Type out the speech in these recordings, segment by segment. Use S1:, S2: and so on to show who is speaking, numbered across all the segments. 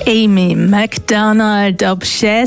S1: Amy McDonald ob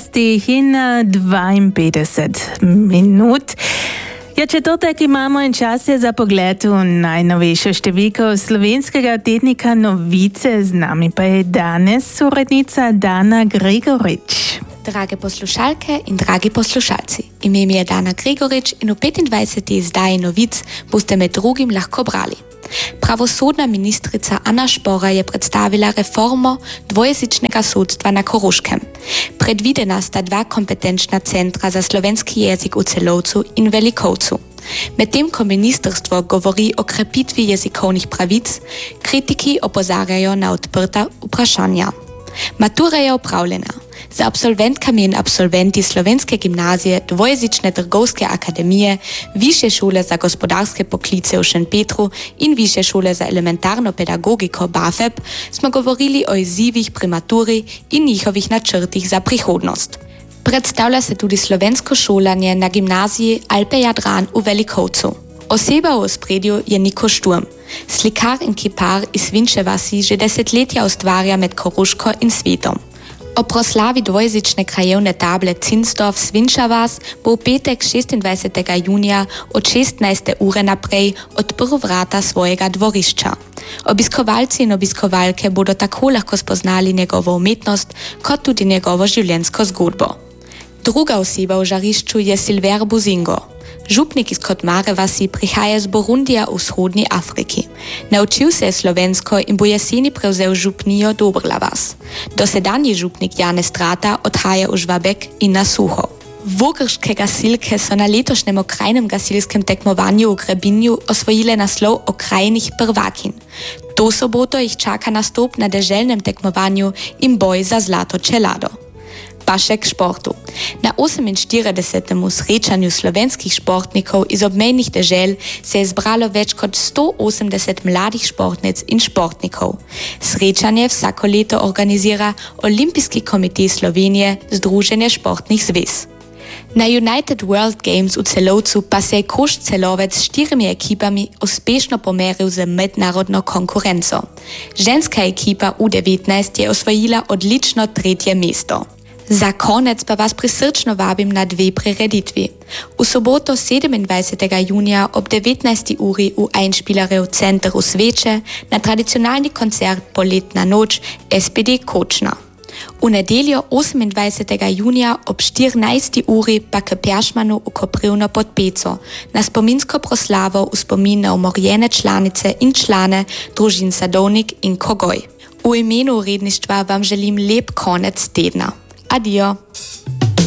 S1: 6:52 minut. Ja, četrtek imamo in čas je za pogled v najnovejšo številko slovenskega tednika Novice. Z nami pa je danes urednica Dana Gregorič.
S2: Drage poslušalke in dragi poslušalci, ime mi je Dana Gregorič in v 25. izdaji Novic boste med drugim lahko brali. Pravosodna ministrica Anna Špora je predstavila reformo dvojezičnega sodstva na Koroškem. Predvidena sta dva kompetenčna centra za slovenski jezik v Celovcu in Velikovcu. Medtem ko ministrstvo govori o krepitvi jezikovnih pravic, kritiki opozarjajo na odprta vprašanja. Matura je opravljena. Za absolventkami in absolventi Slovenske gimnazije, dvojezične trgovske akademije, Višje šole za gospodarske poklice v Šentpetru in Višje šole za elementarno pedagogiko BAFEP smo govorili o izzivih pri maturi in njihovih načrtih za prihodnost. Predstavlja se tudi slovensko šolanje na gimnaziji Alpe Jadran v Velikovcu. Oseba v ospredju je Niko Šturm. Slikar in kipar iz Vinče vasi že desetletja ustvarja med Koroško in svetom. O proslavi dvojezične krajevne table Zinsdorf Svinča vas bo v petek 26. junija od 16. ure naprej odprl vrata svojega dvorišča. Obiskovalci in obiskovalke bodo tako lahko spoznali njegovo umetnost, kot tudi njegovo življenjsko zgodbo. Druga oseba v žarišču je Silver Buzingo. Župnik iz Kotmare vasi prihaja z Burundija v vzhodni Afriki. Naučil se je slovensko in bo jeseni prevzel župnijo Dobrla vas. Dosedanji župnik Janez Strata odhaja v Žvabek in na Suho. Vogrške gasilke so na letošnjem okrajnem gasilskem tekmovanju v Grebinju osvojile naslov okrajnih prvakin. To soboto jih čaka nastop na deželnem tekmovanju in boj za zlato čelado. Pa še k športu. Na 48. srečanju slovenskih športnikov iz obmejnih dežel se je zbralo več kot 180 mladih športnic in športnikov. Srečanje vsako leto organizira Olimpijski komitej Slovenije, Združenje športnih zvez. Na United World Games v Celovcu pa se je Koš Celovec s 4 ekipami uspešno pomeril z mednarodno konkurenco. Ženska ekipa U19 je osvojila odlično 3. mesto. Za konec pa vas prisrčno vabim na 2 prireditvi. V soboto 27. junija ob 19. uri v Einspielerjev center v Sveče na tradicionalni koncert Poletna noč SPD Kočna. V nedeljo 28. junija ob 14. uri pa k Pjašmanu v Koprivno pod Peco na spominsko proslavo v spomin na umorjene članice in člane družin Sadovnik in Kogoj. V imenu uredništva vam želim lep konec tedna. Adijo.